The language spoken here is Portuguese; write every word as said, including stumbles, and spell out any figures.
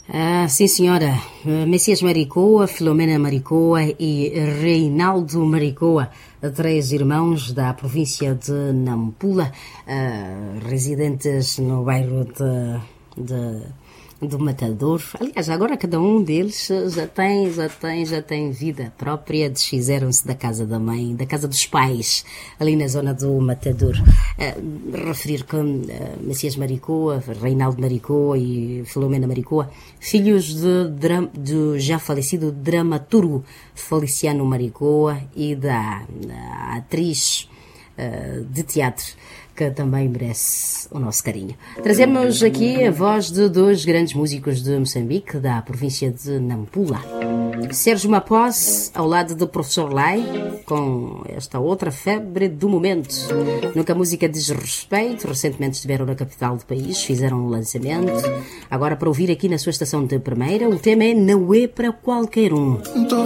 Ah, sim, senhora. Messias Maricoa, Filomena Maricoa e Reinaldo Maricoa, três irmãos da província de Nampula, ah, residentes no bairro de, de do Matador. Aliás, agora cada um deles já tem, já tem, já tem vida própria, desfizeram-se da casa da mãe, da casa dos pais, ali na zona do Matador. Uh, referir que uh, Messias Maricoa, Reinaldo Maricoa e Filomena Maricoa, filhos de, de já falecido dramaturgo Feliciano Maricoa e da, da atriz uh, de teatro, que também merece o nosso carinho. Trazemos aqui a voz de dois grandes músicos de Moçambique, da província de Nampula. Sérgio Mapós, ao lado do professor Lai, com esta outra febre do momento. Nunca a música diz respeito, recentemente estiveram na capital do país, fizeram um lançamento. Agora, para ouvir aqui na sua estação de primeira, o tema é Não é para qualquer um.